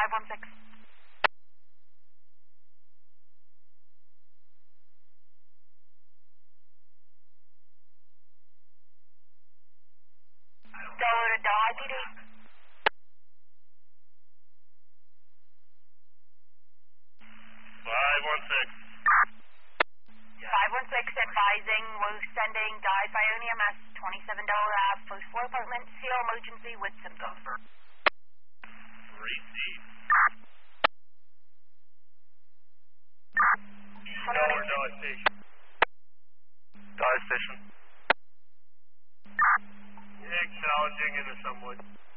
516. Delta to Delhi PD. 516 advising low sending diethyonium S $27 Ave, first floor apartment, CO emergency with symptoms. Receive. Dollar Station. Dollar Station. Acknowledging into someone.